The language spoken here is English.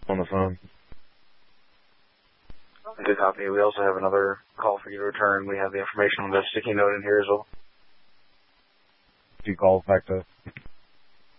on the phone. Good copy. We also have another call for you to return. We have the information on the sticky note in here as well. 2 calls back to